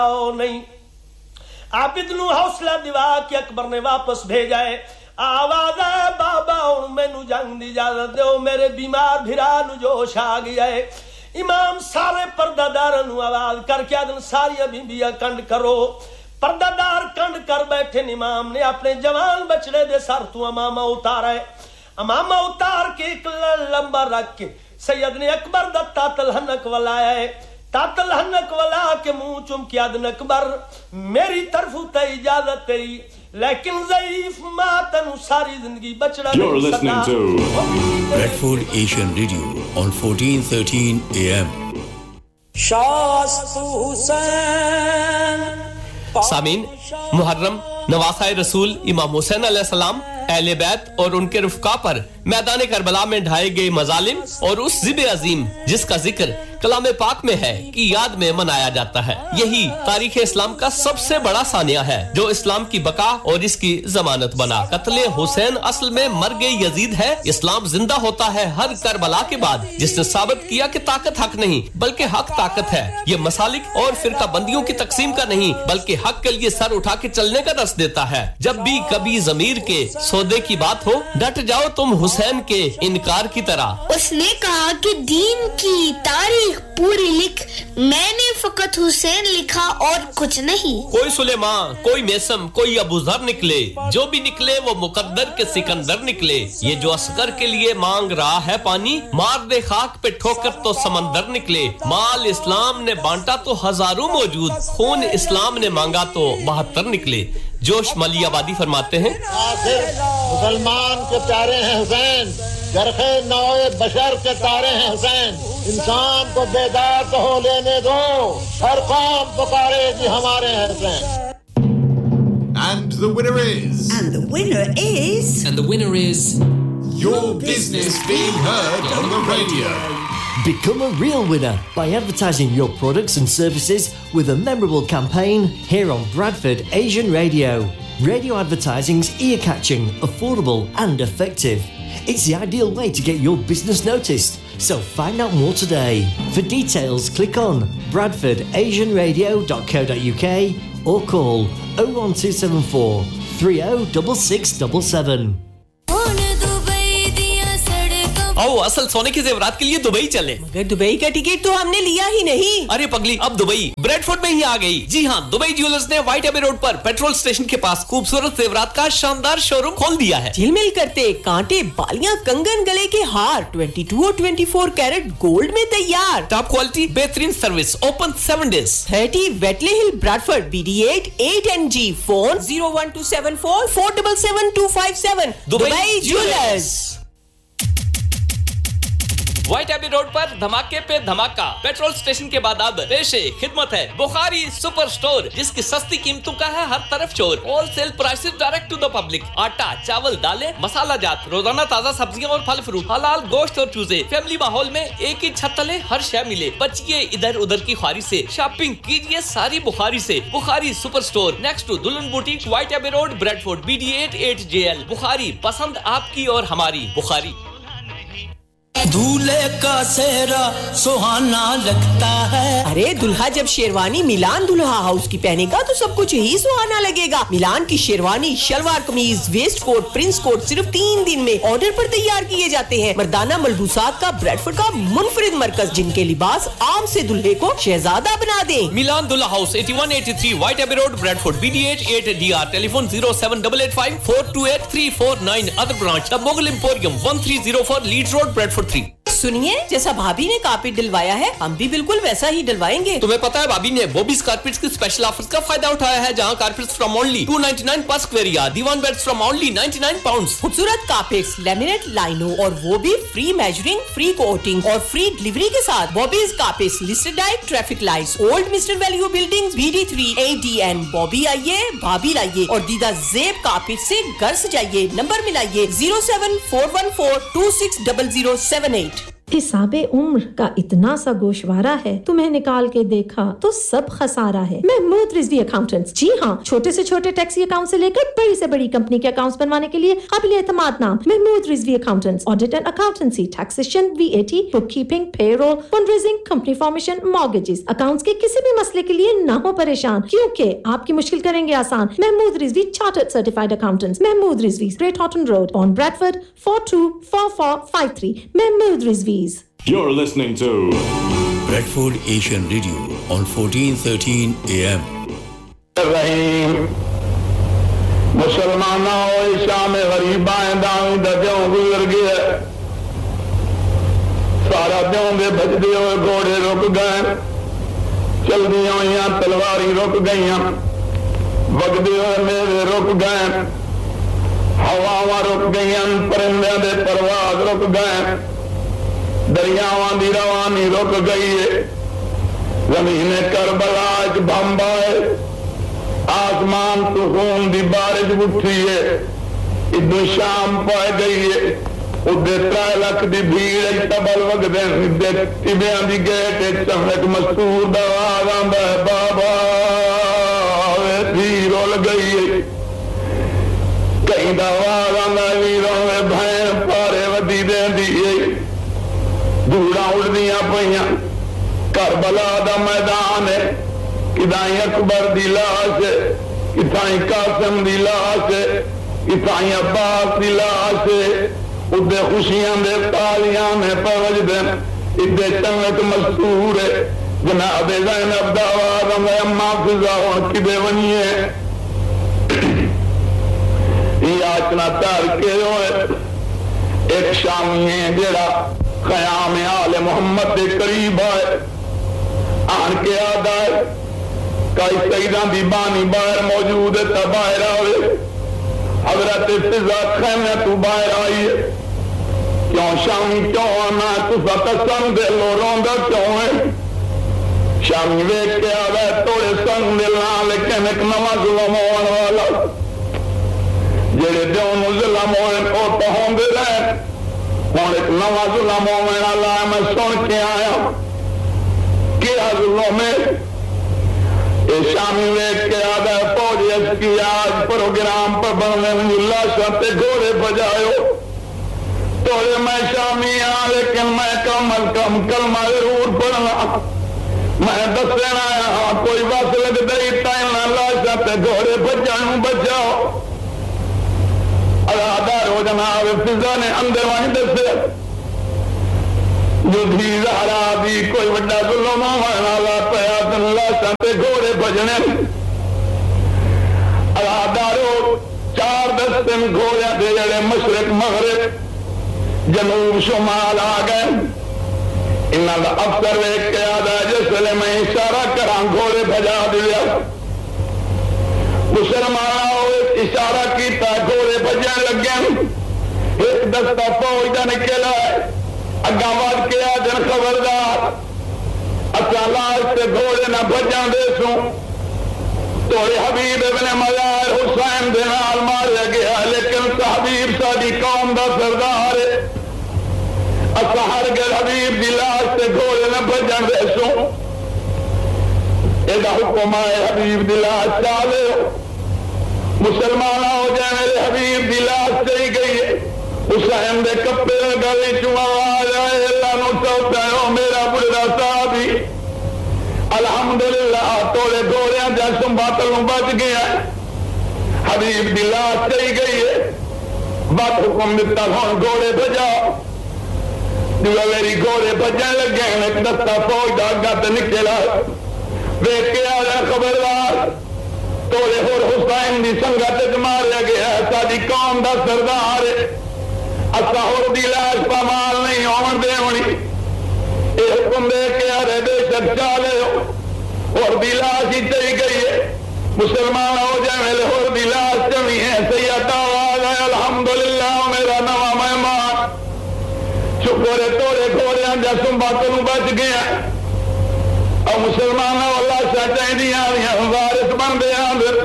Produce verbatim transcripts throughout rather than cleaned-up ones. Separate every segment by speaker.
Speaker 1: نہیں عابد نو حوصلہ دوا کہ اکبر نے واپس بھیجا ہے آواز ہے بابا ہن مینوں جنگ دی اجازت دیو میرے بیمار بھرا نو جوش آ گیا ہے امام سارے پردہ داراں نو آواز کر کے آدن ساری بیبیاں کنڈ کرو پردہ دار کنڈ کر بیٹھے امام نے اپنے جوان بچڑے دے سر تو امامہ اتارا ہے امامہ اتار کے ایک لمبا رکھ کے سید نے اکبر دا تاتل حنک ولایا ہے تاتل حنک ولا کے منہ چم کے آدن اکبر میری طرف تے اجازت تیری لیکن ضعیف ماتن ساری زندگی بچڑا
Speaker 2: You're listening to Bradford Asian Radio on fourteen thirteen A M.
Speaker 1: شاست حسین
Speaker 3: سامعین محرم نواسہ رسول امام حسین علیہ السلام اہل بیت اور ان کے رفقا پر میدان کربلا میں ڈھائے گئے مظالم اور اس ذبح عظیم جس کا ذکر کلام پاک میں ہے کی یاد میں منایا جاتا ہے یہی تاریخ اسلام کا سب سے بڑا ثانیہ ہے جو اسلام کی بقا اور اس کی ضمانت بنا قتل حسین اصل میں مرگ یزید ہے اسلام زندہ ہوتا ہے ہر کربلا کے بعد جس نے ثابت کیا کہ طاقت حق نہیں بلکہ حق طاقت ہے یہ مسالک اور فرقہ بندیوں کی تقسیم کا نہیں بلکہ حق کے لیے سر اٹھا کے چلنے کا درس دیتا ہے جب بھی کبھی ضمیر کے سودے کی بات ہو ڈٹ جاؤ تم حسین کے انکار کی طرح
Speaker 4: اس نے کہا کہ دین کی تاریخ پوری لکھ میں نے فقط حسین لکھا اور کچھ نہیں
Speaker 3: کوئی سلیمان کوئی میسم کوئی ابو ذر نکلے جو بھی نکلے وہ مقدر کے سکندر نکلے یہ جو عسکر کے لیے مانگ رہا ہے پانی مار دے خاک پہ ٹھوکر تو سمندر نکلے مال اسلام نے بانٹا تو ہزاروں موجود خون اسلام نے مانگا تو بہتر نکلے جوش ملی آبادی فرماتے ہیں
Speaker 5: مسلمان کے پیارے ہیں حسین گرخے نوع بشر کے تارے ہیں حسین انسان کو بیدار تو ہو لینے دو ہر قوم پکارے جی ہمارے ہیں حسین
Speaker 6: And the winner is
Speaker 7: And the winner is
Speaker 2: And the winner is
Speaker 6: your business being heard on the radio.
Speaker 8: Become a real winner by advertising your products and services with a memorable campaign here on Bradford Asian Radio. Radio advertising's ear-catching, affordable and effective. It's the ideal way to get your business noticed. So find out more today. For details, click on bradford asian radio dot co dot uk or call oh one two seven four three oh six six seven seven.
Speaker 3: او اصل سونے کے زیورات کے لیے Dubai چلے
Speaker 9: مگر Dubai کا ticket تو ہم نے لیا ہی نہیں
Speaker 3: ارے پگلی اب دبئی بریڈ فورڈ میں ہی آ گئی جی ہاں دبئی جیولرز نے وائٹ ایبے روڈ پر پیٹرول سٹیشن کے پاس خوبصورت زیورات کا شاندار شو روم کھول دیا ہے
Speaker 9: جھلمل کرتے کانٹے بالیاں کنگن گلے کے ہار چوبیس اور چوبیس کیرٹ گولڈ میں تیار
Speaker 3: ٹاپ کوالٹی بہترین service open seven days
Speaker 9: thirty ویٹلے ہل براڈفورڈ B D at at N G phone zero one to seven four four seven seven to five seven Dubai jewellers
Speaker 3: white Abbey road پر دھماکے پہ دھماکہ petrol station کے بعد اب پیش خدمت ہے بخاری سپر سٹور جس کی سستی قیمتوں کا ہے ہر طرف چور whole cell prices direct to the public آٹا چاول دالیں مسالہ جات روزانہ تازہ سبزیاں اور پھل فروٹ حلال گوشت اور چوزے فیملی ماحول میں ایک ہی چھت تلے ہر شے ملے بچیے ادھر ادھر کی خواری سے شاپنگ کیجیے ساری بخاری سے بخاری سپر سٹور نیکسٹ ٹو دلہن boutique white Abbey road bread Ford B D at at J L بخاری پسند آپ کی اور ہماری بخاری
Speaker 10: دولہے کا سہرا سہانا لگتا ہے
Speaker 9: ارے دلہا جب شیروانی ملان دلہا ہاؤس کی پہنے گا تو سب کچھ ہی سہانا لگے گا ملان کی شیروانی شلوار قمیض ویسٹ کوٹ پرنس کوٹ صرف تین دن میں آرڈر پر تیار کیے جاتے ہیں مردانہ ملبوسات کا بریڈفورڈ کا منفرد مرکز جن کے لباس عام سے دلہے کو شہزادہ بنا دیں
Speaker 3: ملان دلہا house eighty one eighty three white Abbey road Bradford B D at at D R tele phone zero seven eight eight five four to at three four nine other branch the Mughal emporium one three zero four lead road Bradford three
Speaker 9: سنیے جیسا بھابی نے carpet ڈلوایا ہے ہم بھی بالکل ویسا ہی ڈلوائیں گے
Speaker 3: تمہیں پتا ہے بھابی نے بوبیز کارپیٹس کے اسپیشل آفرز کا فائدہ اٹھایا ہے جہاں carpets from only to ninety nine per square yard دیوان beds from only ninety nine pounds
Speaker 9: خوبصورت کارپیٹس لیمینیٹ لائنو اور وہ بھی فری میجرنگ فری کوٹنگ اور فری ڈلیوری کے ساتھ بوبیز carpets listed diet traffic lights old mister value buildings B D three اے D N Bobby آئیے بھابی لائیے اور دیدہ زیب کارپیٹ سے گھر سجائیے number ملائیے zero seven four one four to six double zero seven eight
Speaker 11: हिसाबे उम्र का इतना सा गोशवारा है, तुम्हें निकाल के देखा तो सब खसारा है। महमूद रिजवी अकाउंटेंट्स, जी हाँ, छोटे से छोटे टैक्सी अकाउंट से लेकर बड़ी से बड़ी कंपनी के अकाउंट्स बनवाने के लिए काबिल एतमाद नाम Mahmood Rizvi accountants. Audit and accountancy, taxation, VAT, bookkeeping, payroll, fundraising, company formation, mortgages, accounts के किसी भी मसले के लिए ना हो परेशान, क्योंकि आपकी मुश्किल करेंगे आसान। Mahmood Rizvi chartered certified accountants, Mahmood Rizvi, great Horton road, on Bradford, four two four four five three, Mahmood रिजवीज।
Speaker 12: You're listening to
Speaker 2: Bradford Asian Radio on fourteen thirteen A M.
Speaker 13: रहीम मुसलमाना और शाम गरीबा दावी दजों गुजर गया, सारा द्यों दे भजदे हुए घोड़े रुक गए, चलदियां हुई तलवारी रुक गई, वगदे हुए मेरे रुक गए, हवावां रुक गई, परिंदे दे परवाज रुक गए, दरियावां दी रवानी रुक गई है, ज़मीन करबला च बंब आए, आसमान तो खून दी बारिश उठी है, इधर शाम पै गई है, उधर त्रै लख दी भीड़ तबल वगदे सिद्धे तिबियां दी गेट चमक मस्तूर दा आवाज आंदा है, बाबा वी रोल गई है, कहीं दा आवाज आंदा वीरों में भैन पारे वदी देंदी है, धूड़ा उड़दियां पईयां, करबला दा मैदान है, किदाई अकबर दी लाश है, किदाई कासिम दी लाश है, किदाई अब्बास दी लाश है, उदे खुशियां दे तालियां में पवजदे, इदे चमक मस्तूर है, जनाब ज़ैनब दा आवाज़ आंदा अम्मा फिजा हुण किदे वणीए, याचना तार के होए, एक शामी है जेड़ा क़याम आले मोहम्मद के करीब है, आन के आदा है, कई सईदां दी बानी बाहर मौजूद है, ता बाहर आवे, हजरत फिजा खैमे तू बाहर आई है, क्यों शामी क्यों आना तुसा कसम दे लो रोंदा क्यों है, शामी वेख के आवे तोड़े संग दिल ना, लेकिन एक नवा जुल्म होने वाला, जेड़े दोनों जुल्म होए ओ तो होंदे रहे, हुण एक नवा जुल्म होने वाला मैं सुन के आया, क्या जुल्म है, शामी वेख के आदा फौज की आज प्रोग्राम पर बनने लाशा पे घोड़े बजायो, तोड़े मैं शामी आ लेकिन मैं कम अज कम कलमा जरूर पढ़ना, मैं दसना हाँ कोई बस लग दई टाइम लाशा पे घोड़े बजाऊ बचाओ, अदादार हो जनाब फिजा ने अंदर वहीं दसे जुधी ज़हरा दी कोई वड्डा जुल्म होने वाला पया तन लाशा पे घोड़े भजने, अदादारो चार दस दिन घोड़े दे जड़े मशरक मगरिब जनूब शुमाल आ गए, इन्हां दा अफसर वेख के आदा जिसले मैं इशारा करा घोड़े भजा दिया, मुसलमाना इशारा किया घोड़े भजन लगे, एक दस्ता फौज दा निकला अगा वध के आदन खबरदार असा लाश से घोड़े न भजन दे सू, तोड़े हबीब इब्ने मज़ार हुसैन दे नाल मारिया गया, लेकिन हबीब साडी कौम दा सरदार है, असा हरगिज़ हबीब दी लाश से घोड़े न भजन दे सू, एदा हुक्म आए हबीब दी लाश चाले मुसलमान हो जाए, मेरे हबीब दी लाश चली गई है, हुसैन दे कपड़े गले चू आवाज आए, अल्लाह नु सौदा हो मेरा बुढ़ा साहब ही अल्हम्दुलिल्लाह तोड़े घोड़ियां दा संभातल बच गया, हबीब दी लाश चली गई है, बात हुक्म दिता हुण घोड़े बजाओ, दूसरा मेरी घोड़े बजन लगे, एक दस्ता फौज दा अग्गा ते निकला, वेख के आ खबरदार तोड़े होर हुसैन दी संगत मारिया गया, साडी कौम दा सरदार है, असा होर दी लाश पामाल नहीं होने देवनी, ये हुक्म दे के अरे बेशक चाले होर दी लाश ही चली गई है, मुसलमान हो जाए होर दी लाश जमी है, सैयद आवाज है अल्हम्दुलिल्लाह मेरा नवा मेहमान, शुक्र है तोड़े घोड़ियां दा संभातल बच गया, और मुसलमान लाशा चाहिए वारिस बनते आंदर,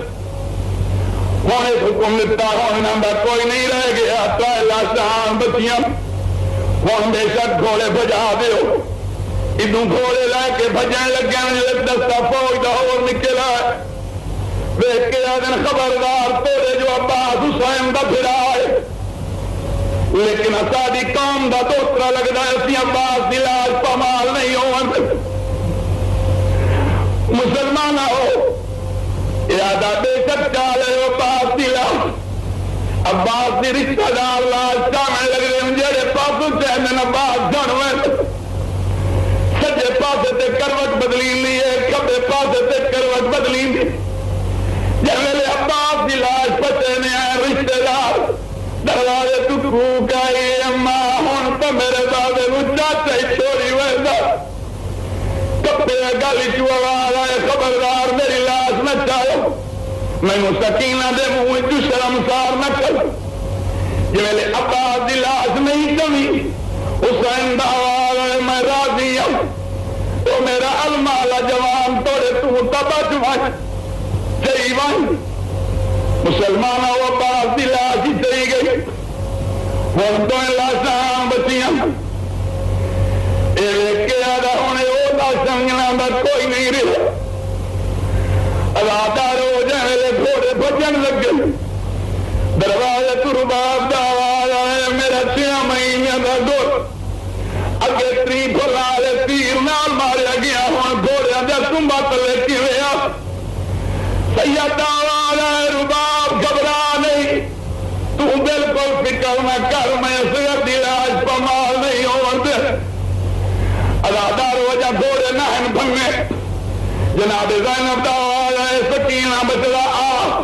Speaker 13: हुण हुक्म दिता हुण कोई नहीं रह गया, त्रै लाशां बचियां, ہوں بے شک گھوڑے بجا دیو ادو گھوڑے لے کے بجن لگے دستا فوج کا ہور نکلا ویک کے آدن خبردار تیرے جو عباس حسین دا پھرا ہے لیکن ساری قوم دا دوسرا لگتا ہے اسی عباس دی لاش پامال نہیں ہو مسلمان ہو یادا بے شک چالے عباس دی لاش عباس دی رشتہ دار لاش چاہنے لگ رہے ہیں جڑے پاسوں چاہنے عباس جانویں سجے پاسے تے کروٹ بدلی لیے کبے پاسے تے کروٹ بدلی لی جب میرے عباس دی لاش پچے نے آئے رشتہ دار دروازے تو پھوک آئی اماں ہون تو میرے دادے مجھا چاہی چھوڑی ویسا کپے گالی چو آواز آئے خبردار میری لاش نہ چاہو میں نے سکینہ دے منہ جو شرمسار نہ کر جب میرے عباس دی لاش نہیں کمی حسین دا آواز آئے میں راضی ہوں تو میرا المالا جوان توڑے تو تبا جوان چاہی وان مسلمانہ و عباس دی لاش ہی چاہی گئی ہون تو لاشاں بچیاں ایک کے آدھا ہونے او لاشاں گنا کوئی نہیں رہا ادادار ہو جائے لے گھوڑے بجن لگ گئے دروازے تو رباب دا آواز آئے میرا چھیا مہینے دا گھوڑ اگے تری بھلا لے تیر نال ماریا گیا ہوں گھوڑے دے سنبا تلے کی ویا سید آواز آئے رباب گھبرا نہیں تو بالکل فکر میں کر میں سیر دی لاش پمال نہیں ہوتے ادادار ہو جا گھوڑے نہن بھنگے جناب زینب دا آواز آئے سکینہ بچلا آ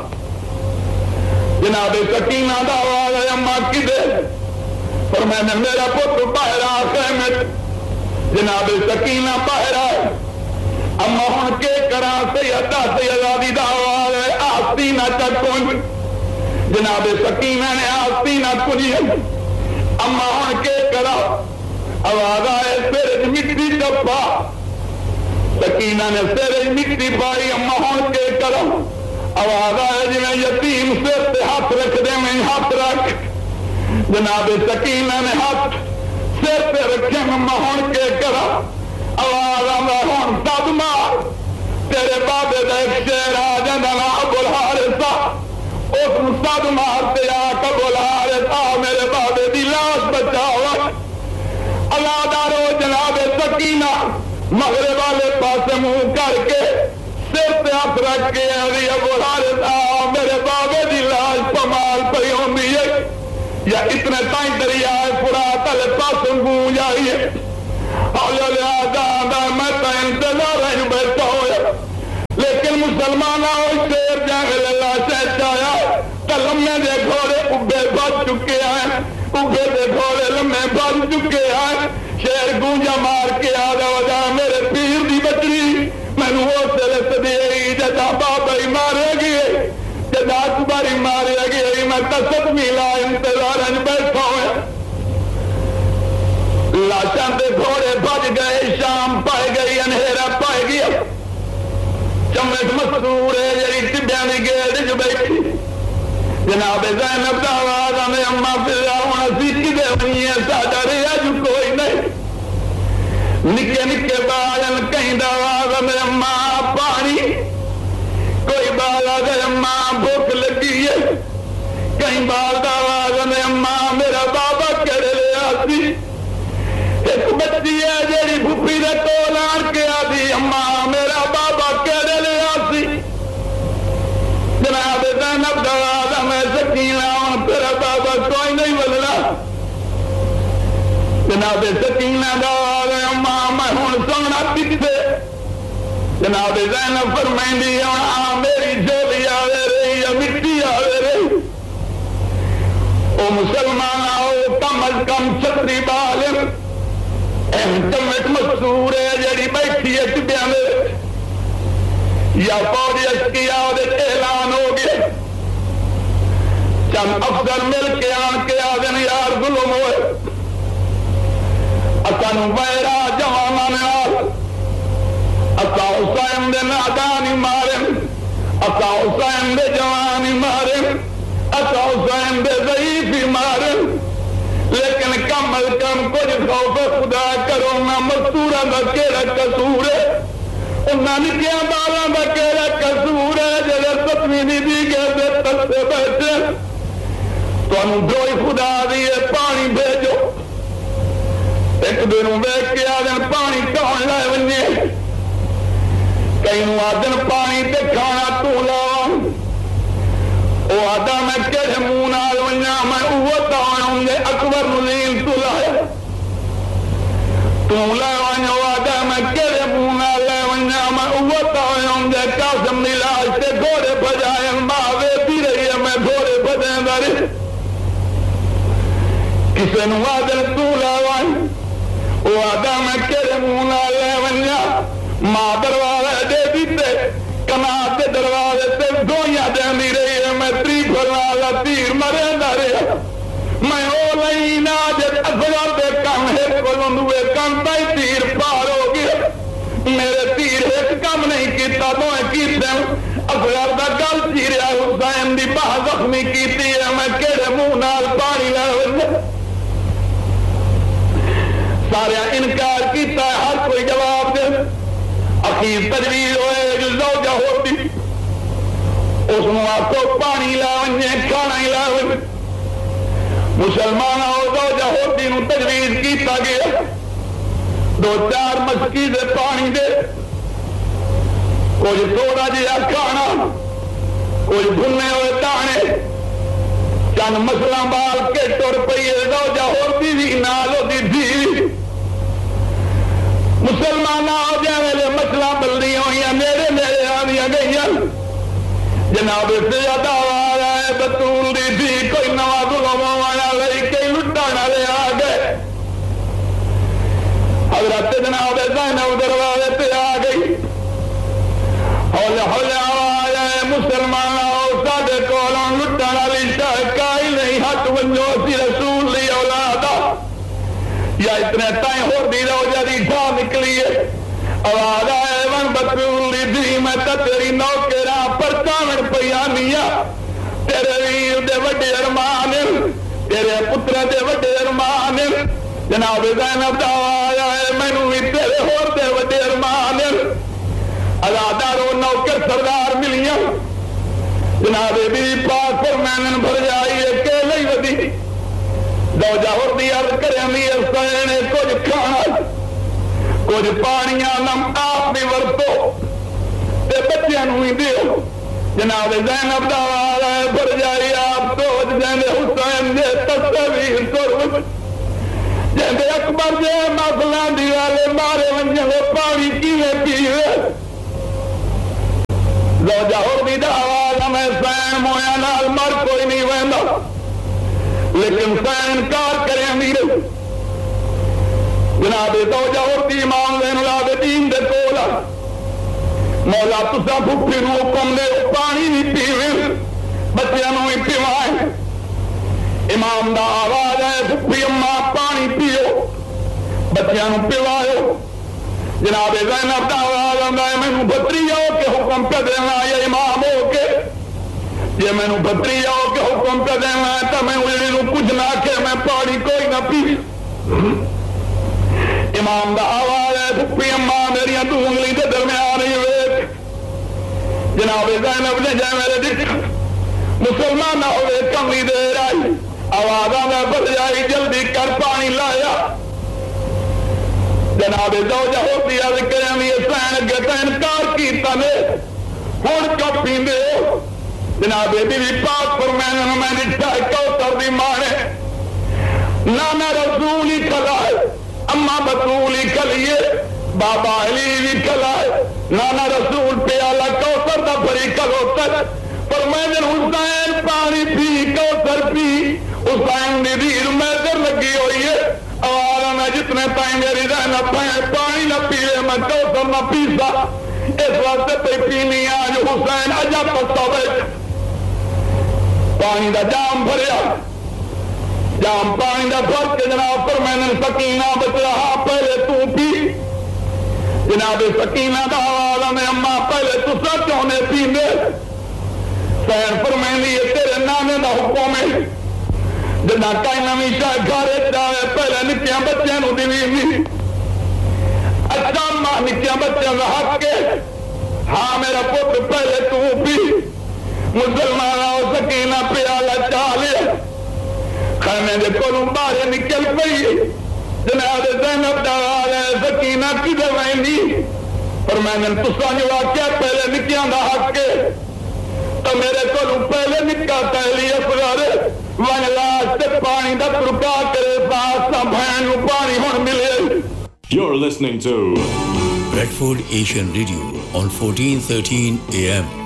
Speaker 13: جناب سکینہ دا آواز آئے اماں کی دے اور میں نے میرا پتر باہر آخر میں جناب سکینہ باہر آئے اما ہن کے کرا سیدہ سیدہ دا آواز آئے آستینہ چکون جناب سکینہ نے آستینہ کنی اما ہن کے کرا آواز آئے پھر مٹی ڈبا سکینہ نے سیرے مٹی پائی اما ہون کے کرم آواز آئے جی میں یتیم سر سے ہاتھ رکھ دے میں ہاتھ رکھ جناب سکینہ نے ہاتھ سر پہ رکھے اما ہون کے کرم آواز آئے ہون داد مار تیرے بابے دا ایک شیر آ جانا ابو الحارثہ اس مستاد مار تے آ ابو الحارثہ میرے بابے دی لاش بچاوا اللہ دارو جناب سکینہ مغرب والے پاس منہ کر کے سر پہ ہاتھ رکھ کے علی ابو الحارث آ میرے بابے دی لاش پمال پئی ہوندی ہے یا اتنے تائیں دریا فرات والے پاس گونج آئی ہے حوالے لہذا آدھا میں تو انتظار ہے بیٹھا ہوا لیکن مسلمانہ ہو شیر جنگ اللہ سے چاہیا تو لمحے دے گھوڑے ابے بچ چکے ہیں ابے دے گھوڑے لمحے بچ چکے ہیں شیر گونجا مار کے آدھا وجہ میرے پیر دی بچری میں نے وہ سلس دی جدا بابا ہی مارے گئے جدا اکبر ہی مارے گئے میں تصد میلا انتظار ان بیٹھا ہوں لاشاں دے گھوڑے بج گئے شام پائے گئی انہیرا پائے گیا چمٹ مسرور ہے جری ٹبیاں دی گیڑ جو بیٹھی جناب زینب دا آواز ہمیں اماں پھر آؤں سیکھی دے ونی ہے ساڑا رہا جو کوئی نہیں نکے نکے بالن کہیں دا آواز ہمیں اماں پانی کوئی بال آگے اماں بھوک لگی ہے کہیں بال دا آواز ہمیں اماں میرا بابا کڑے لے آتی ایک بچی ہے جیڑی بھوپی دے تولان کے آدھی اماں میرا بابا کڑے لے آتی جناب زینب دا آواز ہمیں سکینہ ہوں تیرا بابا کوئی نہیں بلنا جناب سکینہ دا آواز ہے اماں میں ہوں سونا پیچھے جناب زینب فرمائندی ہوں میری جولی آوے رہی یا مٹی آوے رہی او مسلمان آؤ کم از کم چھتری بالن اہم چمٹ مصور ہے جڑی بیٹھی ہے ٹبیاں میں یا فوجی اشکیا اعلان ہو گئے چند افسر مل کے آن کے آدھن یار ظلم ہوئے اسان ویرا جوانا نال اسا حسین دے نادانی مارن اسا حسین دے جوانی مارن اسا حسین دے ضعیفی مارن لیکن کم از کم کچھ خوف خدا کرو نہ مستورا دا کیڑا قصور ہے انہاں نکیاں بالاں دا کیڑا قصور ہے جڑے ستویں دی دی گئے تسے بیٹھے تانوں دوئی خدا دی پانی بھیجو ایک دن ویکھ کے آدن پانی کون لے ونجے کئی نو آدن پانی تے کھانا تو لاواں او آدھا میں کہے منہ نال ونجا میں اوہ تاؤں گے اکبر نظیم تو لائے تو لائے ونجا آدھا میں کہے منہ نال لے ونجا میں اوہ تاؤں گے قاسم نیلاج سے گھوڑے بجائیں ماوے بھی رہی ہے میں گھوڑے بجائیں داری کسے نو آدھن تو لائے او آدھا میں کہے منہ نال لے ونجا ماں دروازے دے دیتے کنات کے دروازے سے دویاں دینی رہی ہے میں تری بھروالا تیر مرے نہ رہا میں او لینا جب اصغر دے کم ہے کلندوے کم تائی تیر پار ہو گیا میرے تیر ایک کم نہیں کیتا دوئے کیتے ہیں اصغر دا گل چیریا حسین دی باہ زخمی کیتی ہے میں کہڑے منہ نال پانی لے سارے انکار کیتا ہے ہر کوئی جواب دے اخیر تجویز ہوئے جو زوجہ ہوتی اس کو پانی لاؤنجے کھانا ہی لاؤنجے مسلمانہ ہو زوجہ ہوتی نو تجویز کیتا گیا دو چار مسکی سے پانی دے کوئی تھوڑا جیا کھانا کوئی بھنے ہوئے دانے چند مسلم بال کے ٹور پئیے زوجہ ہوتی بھی نال ہوتی تھی مسلمانہ ہو جائے میرے مسئلہ بلدی ہوئی ہیں میرے میرے آنیاں گئی ہیں جناب سے زیادہ آوارا ہے بطول دی تھی کوئی نوا ظلم آیا لئی کئی لٹانا لے آگئے حضرت جناب زینب دروازے پہ آگئی ہولے ہولے آوایا ہے مسلمانہ ہو سادے کولوں لٹانا لی شاہکائی نہیں ہاتھ ونجو سی رسول لی اولادا یا اتنے تائیں ہو دی رو جدی ڈھا نکلی ہے آواز آئے ون بطول لی دی میں تا تیری نوکرہ پر کامن پیانیا تیرے ویر دے وڈے ارمان تیرے پتر دے وڈے ارمان جناب زینب دا آیا ہے میں نوی تیرے ہور دے وڈے ارمان ازادارو نوکر سردار ملیاں جناب بی پاک پر مینن بھر جائی ہے کہ لئی ودی زوجہ ہور دی عرض کرے امیر سینے کچھ کھانا کچھ پانیاں نم آپ بھی ورتو تے بچیاں نوی دیو جناب زینب دا آیا ہے بھر جائی آپ سوچ جیندے حسین دے تصویر سرور جیندے اکبر دے مغلان دیوالے مارے ونجے وہ پانی کیوے پیوے زوجہ ہور دی دا آواز میں سین مویا نال مر کوئی نہیں ویندا لیکن سین انکار کریں امیر جناب زوجہ ہور دی امام زین العابدین دے کولا مولا تسا بھوکھی نو حکم دے پانی نہیں پیوے بچیاں نو ہی پیوائیں امام دا آواز ہے بھوکھی اماں پانی پیو بچیاں نو پیوائو جناب زینب دا آواز ہے میں نو بھتری ہو کے حکم پہ دینا یا امام ہو کے یہ میں نو بھتری ہو کے حکم پہ دینا ہے تو میں اجڑی نو کچھ نہ کہ میں پانی کوئی نہ پی امام دا آواز ہے بھوکھی اماں میری دو انگلی دے درمیان ہی ویک جناب زینب نے جائے میرے دکھ مسلمان نہ ہوئے کمی دیر آئی آوازہ میں بھر جائی جلدی کر پانی لایا جناب زوجہ ہوتی ہے ذکر امیر سین گتا انکار کی تلے ہون کا پیندے ہو جناب بی بی پاک پر میں نے میں نے ٹھائی کوثر دی مانے نانا رسولی کھلائے اما بطولی کھلیے بابا علی بھی کھلائے نانا رسول پیالہ کوثر دا بھری کھلوتر پر میں نے حسین پانی پی کوثر پی حسین ندیر میں در لگی ہوئی ہے آوالا میں جتنے تائیں میری رہنا پانی نہ پیلے میں کوثر نہ پیسا اس وقت پہ پینی آج حسین عجب پسا بیٹھ پانی دا جام بھریا جام پانی دا بھر کے جناب پر میں نے سکینہ بچ رہا پہلے تو پی جناب سکینہ دا حوالہ میں اماں پہلے تو سب چونے پیندے سین پر میں نے یہ تیرے نانے دا حکم ہے جنا کئی نوی شاہ گھر جائے پہلے نکیاں بچیاں نو دیوی اچھا ماں نکیاں بچیاں کا حق کے ہاں میرا پتر پہلے تو بھی مسلمان آؤ سکینہ پیالہ چالے خیمے دے کولوں باہر نکل پئی جناب زینب دار سکینہ کدھر ویندی پر میں نے تساں جو واقعہ پہلے نکیاں دا حق کے تو میرے کولوں پہلے نکا پہلی اصغر ون لاش تے پانی دا ترکا کرے ساتھ بہن نو پانی ہن ملے.
Speaker 2: You're listening to Bradford Asian Radio on fourteen thirteen A M.